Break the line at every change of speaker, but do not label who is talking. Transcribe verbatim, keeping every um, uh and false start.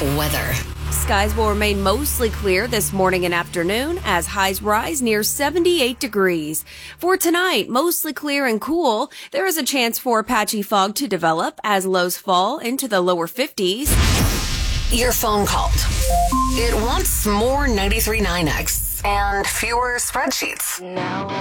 weather.
Skies will remain mostly clear this morning and afternoon as highs rise near seventy-eight degrees. For tonight, mostly clear and cool. There is a chance for patchy fog to develop as lows fall into the lower fifties.
Your phone called. It wants more ninety-three point nine X and fewer spreadsheets.
No.